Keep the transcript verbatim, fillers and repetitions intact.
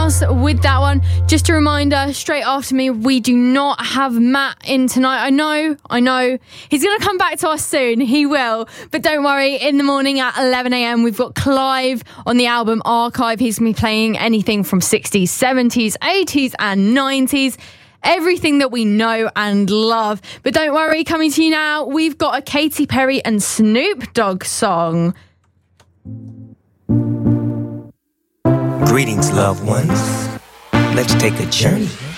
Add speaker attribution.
Speaker 1: us with that one. Just a reminder, straight after me, we do not have Matt in tonight. I know, I know. He's going to come back to us soon. He will. But don't worry, in the morning at eleven a.m, we've got Clive on the album Archive. He's going to be playing anything from sixties, seventies, eighties and nineties. Everything that we know and love. But don't worry, coming to you now, we've got a Katy Perry and Snoop Dogg song.
Speaker 2: Greetings, loved ones. Let's take a journey